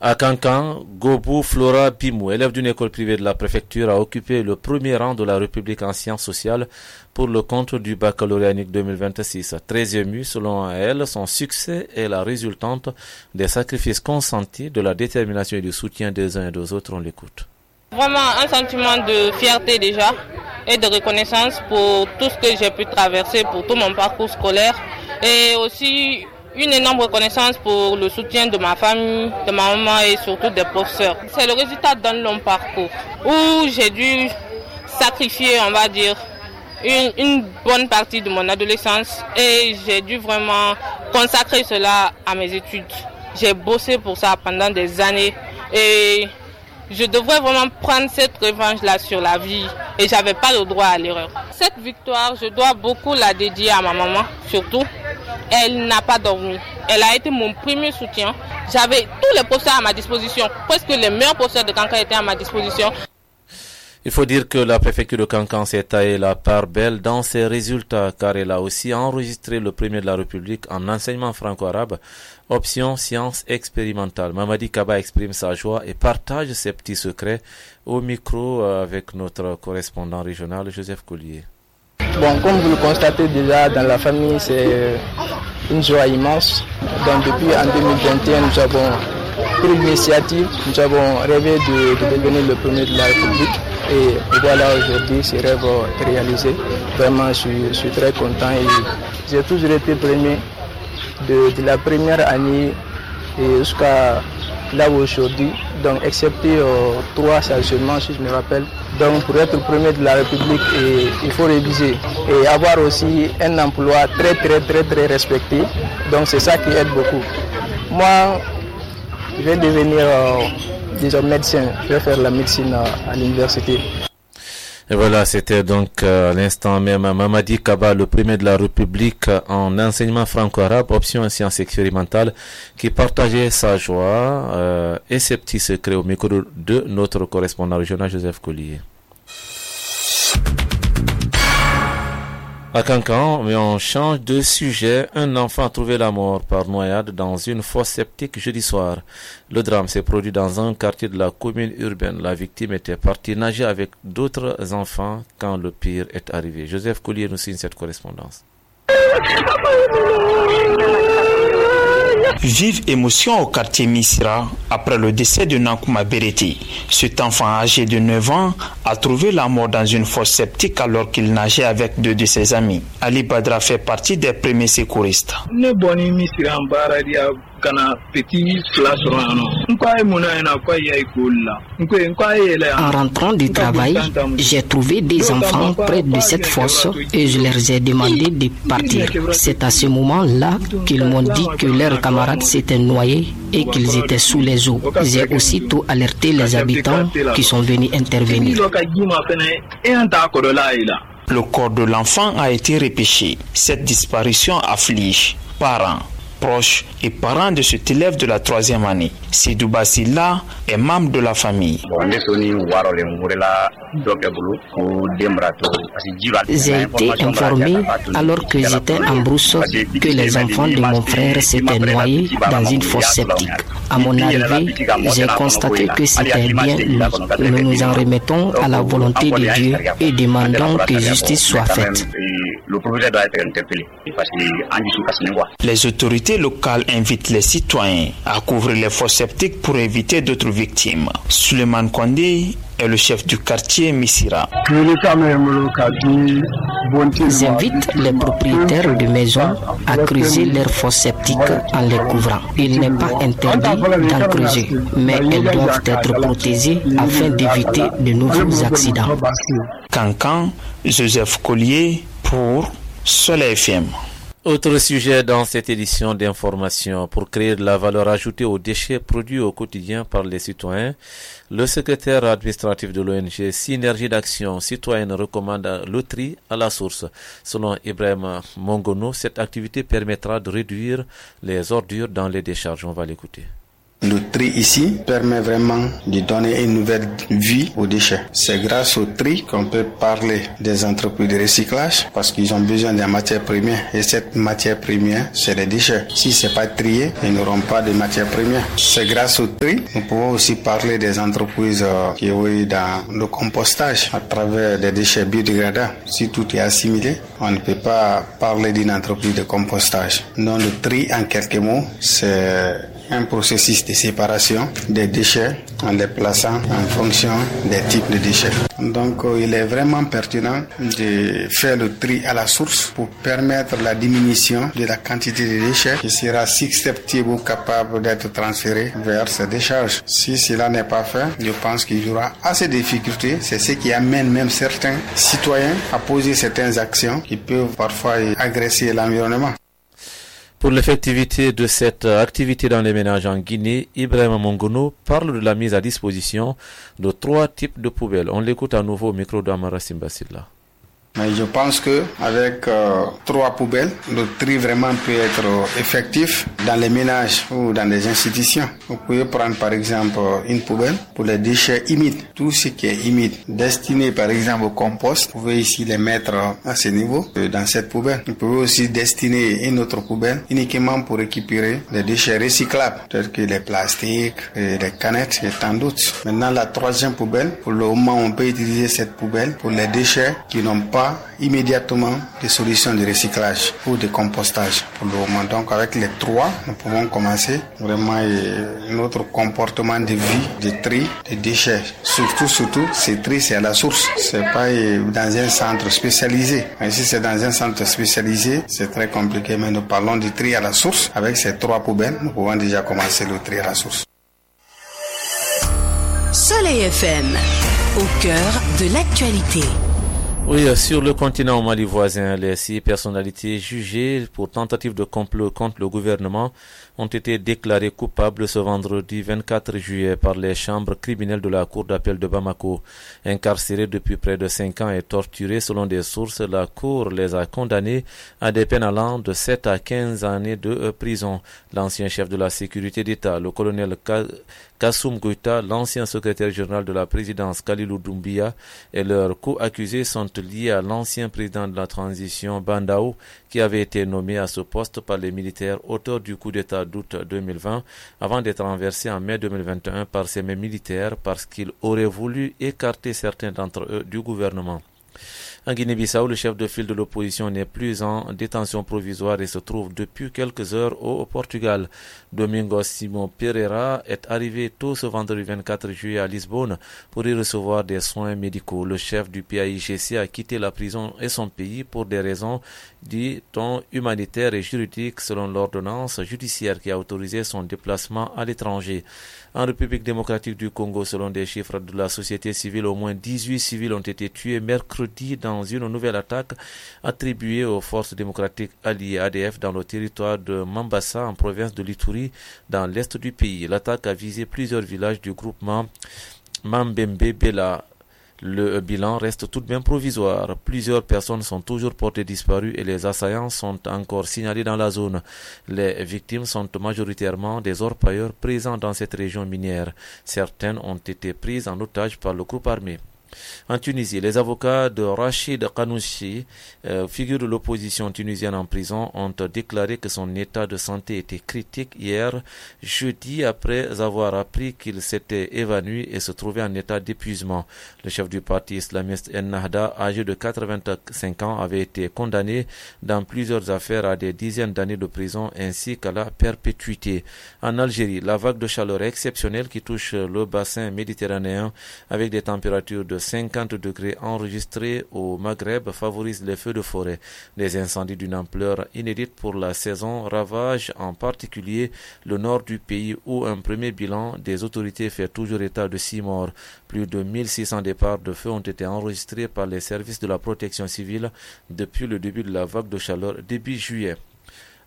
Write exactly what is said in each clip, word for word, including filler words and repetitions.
À Kankan, Gobou Flora Bimou, élève d'une école privée de la préfecture, a occupé le premier rang de la République en sciences sociales pour le compte du baccalauréat unique deux mille vingt-six. Très émue, selon elle, son succès est la résultante des sacrifices consentis, de la détermination et du soutien des uns et des autres. On l'écoute. Vraiment un sentiment de fierté déjà et de reconnaissance pour tout ce que j'ai pu traverser, pour tout mon parcours scolaire, et aussi une énorme reconnaissance pour le soutien de ma famille, de ma maman et surtout des professeurs. C'est le résultat d'un long parcours où j'ai dû sacrifier, on va dire, une, une bonne partie de mon adolescence et j'ai dû vraiment consacrer cela à mes études. J'ai bossé pour ça pendant des années et je devrais vraiment prendre cette revanche-là sur la vie et j'avais pas le droit à l'erreur. Cette victoire, je dois beaucoup la dédier à ma maman, surtout. Elle n'a pas dormi. Elle a été mon premier soutien. J'avais tous les professeurs à ma disposition. Presque les meilleurs professeurs de Kankan étaient à ma disposition. Il faut dire que la préfecture de Kankan s'est taillée la part belle dans ses résultats, car elle a aussi enregistré le premier de la République en enseignement franco-arabe, option sciences expérimentales. Mamadi Kaba exprime sa joie et partage ses petits secrets au micro avec notre correspondant régional Joseph Collier. Bon, comme vous le constatez déjà dans la famille, c'est une joie immense. Donc depuis en deux mille vingt et un, nous avons pris l'initiative, nous avons rêvé de, de devenir le premier de la République. Et voilà aujourd'hui ce rêve réalisé. Vraiment, je suis, je suis très content et j'ai toujours été premier de, de la première année et jusqu'à là aujourd'hui. Donc, excepté euh, trois seulement, si je me rappelle. Donc, pour être premier de la République, et, il faut réviser et avoir aussi un emploi très, très, très, très respecté. Donc, c'est ça qui aide beaucoup. Moi, je vais devenir euh, disons, médecin. Je vais faire la médecine à, à l'université. Et voilà, c'était donc euh, à l'instant même Mamadi Kaba, le premier de la République en enseignement franco-arabe, option en sciences expérimentales, qui partageait sa joie euh, et ses petits secrets au micro de notre correspondant régional Joseph Collier. À Kankan, mais on change de sujet. Un enfant a trouvé la mort par noyade dans une fosse septique jeudi soir. Le drame s'est produit dans un quartier de la commune urbaine. La victime était partie nager avec d'autres enfants quand le pire est arrivé. Joseph Collier nous signe cette correspondance. Vive émotion au quartier Missira après le décès de Nankouma Bereti. Cet enfant âgé de neuf ans a trouvé la mort dans une fosse septique alors qu'il nageait avec deux de ses amis. Ali Badra fait partie des premiers secouristes. En rentrant du travail, j'ai trouvé des enfants près de cette fosse et je leur ai demandé de partir. C'est à ce moment-là qu'ils m'ont dit que leurs camarades s'étaient noyés et qu'ils étaient sous les eaux. J'ai aussitôt alerté les habitants qui sont venus intervenir. Le corps de l'enfant a été repêché. Cette disparition afflige parents, proches et parents de cet élève de la troisième année. Sidou Basila est membre de la famille. J'ai été informé alors que j'étais en brousse que les enfants de mon frère s'étaient noyés dans une fosse septique. À mon arrivée, j'ai constaté que c'était bien lui. Nous nous en remettons à la volonté de Dieu et demandons que justice soit faite. Les autorités locales invitent les citoyens à couvrir les fosses septiques pour éviter d'autres victimes. Suleiman Kondé est le chef du quartier Missira. J'invite les propriétaires de maisons à creuser leurs fosses septiques en les couvrant. Il n'est pas interdit d'en creuser, mais elles doivent être protégées afin d'éviter de nouveaux accidents. Kankan, Joseph Collier pour Soleil F M. Autre sujet dans cette édition d'information, pour créer de la valeur ajoutée aux déchets produits au quotidien par les citoyens, le secrétaire administratif de l'O N G Synergie d'Action Citoyenne recommande le tri à la source. Selon Ibrahim Mongono, cette activité permettra de réduire les ordures dans les décharges. On va l'écouter. Le tri ici permet vraiment de donner une nouvelle vie aux déchets. C'est grâce au tri qu'on peut parler des entreprises de recyclage parce qu'ils ont besoin de matières premières et cette matière première, c'est les déchets. Si c'est pas trié, ils n'auront pas de matières premières. C'est grâce au tri, nous pouvons aussi parler des entreprises euh, qui sont dans le compostage à travers des déchets biodégradables. Si tout est assimilé, on ne peut pas parler d'une entreprise de compostage. Donc le tri, en quelques mots, c'est un processus de séparation des déchets en les plaçant en fonction des types de déchets. Donc euh, il est vraiment pertinent de faire le tri à la source pour permettre la diminution de la quantité de déchets qui sera susceptible ou capable d'être transférée vers ces décharges. Si cela n'est pas fait, je pense qu'il y aura assez de difficultés. C'est ce qui amène même certains citoyens à poser certaines actions qui peuvent parfois agresser l'environnement. Pour l'effectivité de cette activité dans les ménages en Guinée, Ibrahim Mongono parle de la mise à disposition de trois types de poubelles. On l'écoute à nouveau au micro d'Amara Simbasila. Mais je pense que avec euh, trois poubelles, le tri vraiment peut être euh, effectif dans les ménages ou dans les institutions. Vous pouvez prendre par exemple une poubelle pour les déchets humides, tout ce qui est humide, destiné par exemple au compost. Vous pouvez ici les mettre à ce niveau euh, dans cette poubelle. Vous pouvez aussi destiner une autre poubelle uniquement pour récupérer les déchets recyclables, tels que les plastiques, et les canettes et tant d'autres. Maintenant la troisième poubelle, pour le moment on peut utiliser cette poubelle pour les déchets qui n'ont pas immédiatement des solutions de recyclage ou de compostage pour le moment. Donc avec les trois, nous pouvons commencer vraiment notre comportement de vie, de tri, de déchets. Surtout, surtout, ce tri c'est à la source. C'est pas dans un centre spécialisé. Mais si c'est dans un centre spécialisé, c'est très compliqué. Mais nous parlons du tri à la source. Avec ces trois poubelles, nous pouvons déjà commencer le tri à la source. Soleil F M, au cœur de l'actualité. Oui, sur le continent Mali voisin, les six personnalités jugées pour tentative de complot contre le gouvernement ont été déclarées coupables ce vendredi vingt-quatre juillet par les chambres criminelles de la Cour d'appel de Bamako. Incarcérés depuis près de cinq ans et torturés selon des sources, la Cour les a condamnés à des peines allant de sept à quinze années de prison. L'ancien chef de la sécurité d'État, le colonel Kassoum Goïta, l'ancien secrétaire général de la présidence Kalilou Doumbia et leurs co-accusés sont liés à l'ancien président de la transition Bandao qui avait été nommé à ce poste par les militaires auteurs du coup d'État d'août deux mille vingt avant d'être renversé en mai deux mille vingt et un par ces mêmes militaires parce qu'ils auraient voulu écarter certains d'entre eux du gouvernement. En Guinée-Bissau, le chef de file de l'opposition n'est plus en détention provisoire et se trouve depuis quelques heures au Portugal. Domingos Simão Pereira est arrivé tôt ce vendredi vingt-quatre juillet à Lisbonne pour y recevoir des soins médicaux. Le chef du P A I G C a quitté la prison et son pays pour des raisons, dit-on, humanitaires et juridiques selon l'ordonnance judiciaire qui a autorisé son déplacement à l'étranger. En République démocratique du Congo, selon des chiffres de la société civile, au moins dix-huit civils ont été tués mercredi dans une nouvelle attaque attribuée aux forces démocratiques alliées A D F dans le territoire de Mambasa en province de l'Ituri dans l'est du pays. L'attaque a visé plusieurs villages du groupement Mambembe Bela. Le bilan reste tout de même provisoire. Plusieurs personnes sont toujours portées disparues et les assaillants sont encore signalés dans la zone. Les victimes sont majoritairement des orpailleurs présents dans cette région minière. Certaines ont été prises en otage par le groupe armé. En Tunisie, les avocats de Rachid Ghanouchi, euh, figure de l'opposition tunisienne en prison, ont déclaré que son état de santé était critique hier, jeudi, après avoir appris qu'il s'était évanoui et se trouvait en état d'épuisement. Le chef du parti islamiste Ennahda, âgé de quatre-vingt-cinq ans, avait été condamné dans plusieurs affaires à des dizaines d'années de prison ainsi qu'à la perpétuité. En Algérie, la vague de chaleur exceptionnelle qui touche le bassin méditerranéen avec des températures de cinquante degrés enregistrés au Maghreb favorise les feux de forêt. Des incendies d'une ampleur inédite pour la saison ravagent en particulier le nord du pays où un premier bilan des autorités fait toujours état de six morts. Plus de mille six cents départs de feu ont été enregistrés par les services de la protection civile depuis le début de la vague de chaleur début juillet.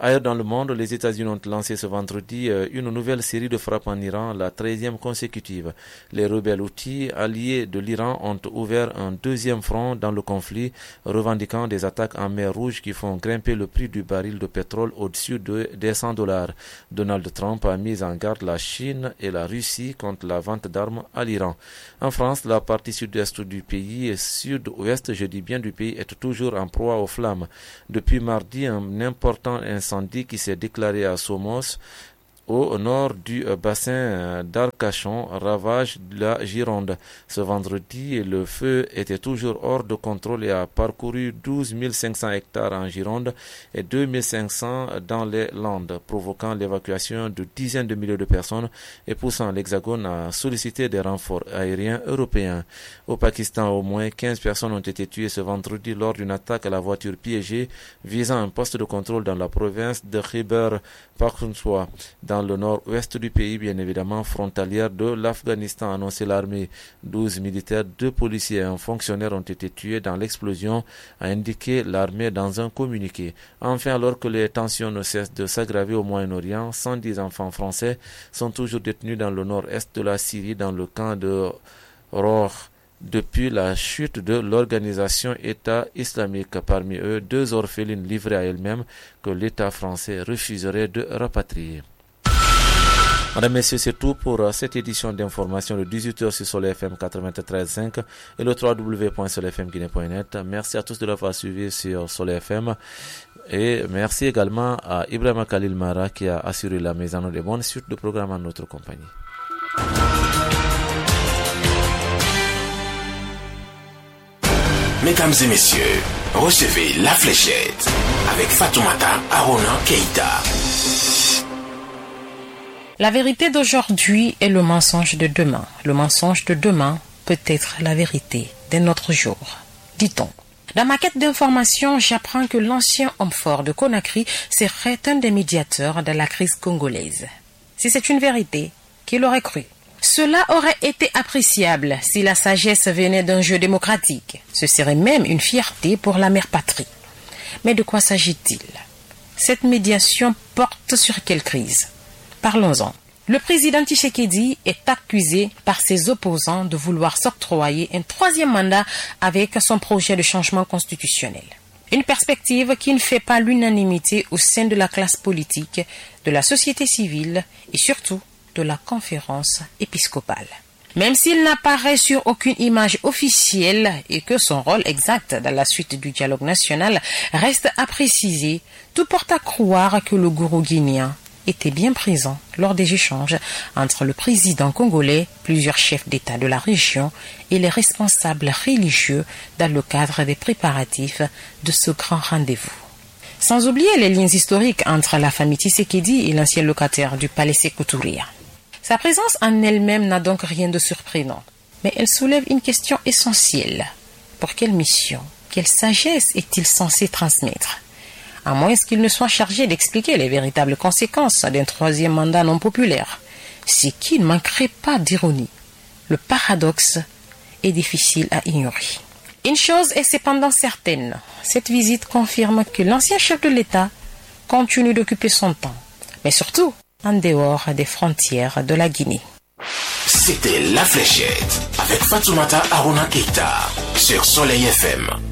Ailleurs dans le monde, les États-Unis ont lancé ce vendredi une nouvelle série de frappes en Iran, la treizième consécutive. Les rebelles houthis alliés de l'Iran ont ouvert un deuxième front dans le conflit, revendiquant des attaques en mer Rouge qui font grimper le prix du baril de pétrole au-dessus de, des cent dollars. Donald Trump a mis en garde la Chine et la Russie contre la vente d'armes à l'Iran. En France, la partie sud-est du pays et sud-ouest, je dis bien du pays, est toujours en proie aux flammes. Depuis mardi, un important incendie qui s'est déclaré à Somos, au nord du bassin d'Arcachon, ravage la Gironde. Ce vendredi, le feu était toujours hors de contrôle et a parcouru douze mille cinq cents hectares en Gironde et deux mille cinq cents dans les Landes, provoquant l'évacuation de dizaines de milliers de personnes et poussant l'Hexagone à solliciter des renforts aériens européens. Au Pakistan, au moins quinze personnes ont été tuées ce vendredi lors d'une attaque à la voiture piégée visant un poste de contrôle dans la province de Khyber Pakhtunkhwa, dans le nord-ouest du pays, bien évidemment frontalière de l'Afghanistan, a annoncé l'armée. douze militaires, deux policiers et un fonctionnaire ont été tués dans l'explosion, a indiqué l'armée dans un communiqué. Enfin, alors que les tensions ne cessent de s'aggraver au Moyen-Orient, cent dix enfants français sont toujours détenus dans le nord-est de la Syrie, dans le camp de Roh, depuis la chute de l'organisation État islamique. Parmi eux, deux orphelines livrées à elles-mêmes que l'État français refuserait de rapatrier. Mesdames, Messieurs, c'est tout pour cette édition d'information de dix-huit heures sur Soleil F M quatre-vingt-treize virgule cinq et le w w w point soleil f m guinée point net. Merci à tous de l'avoir suivi sur Soleil F M et merci également à Ibrahima Khalil Mara qui a assuré la mise en œuvre des bonnes suites de programmes en notre compagnie. Mesdames et messieurs, recevez La Fléchette avec Fatoumata Arona Keïta. La vérité d'aujourd'hui est le mensonge de demain. Le mensonge de demain peut être la vérité d'un autre jour, dit-on. Dans ma quête d'information, j'apprends que l'ancien homme fort de Conakry serait un des médiateurs de la crise congolaise. Si c'est une vérité, qui l'aurait cru? Cela aurait été appréciable si la sagesse venait d'un jeu démocratique. Ce serait même une fierté pour la mère patrie. Mais de quoi s'agit-il? Cette médiation porte sur quelle crise? Parlons-en. Le président Tshisekedi est accusé par ses opposants de vouloir s'octroyer un troisième mandat avec son projet de changement constitutionnel. Une perspective qui ne fait pas l'unanimité au sein de la classe politique, de la société civile et surtout de la conférence épiscopale. Même s'il n'apparaît sur aucune image officielle et que son rôle exact dans la suite du dialogue national reste à préciser, tout porte à croire que le gourou guinéen était bien présent lors des échanges entre le président congolais, plusieurs chefs d'État de la région et les responsables religieux dans le cadre des préparatifs de ce grand rendez-vous. Sans oublier les liens historiques entre la famille Tshisekedi et l'ancien locataire du palais Sékou Touré. Sa présence en elle-même n'a donc rien de surprenant, mais elle soulève une question essentielle. Pour quelle mission, quelle sagesse est-il censé transmettre? À moins qu'il ne soit chargé d'expliquer les véritables conséquences d'un troisième mandat non populaire, ce qui ne manquerait pas d'ironie. Le paradoxe est difficile à ignorer. Une chose est cependant certaine, cette visite confirme que l'ancien chef de l'État continue d'occuper son temps, mais surtout en dehors des frontières de la Guinée. C'était La Fléchette avec Fatoumata Arona Keïta sur Soleil F M.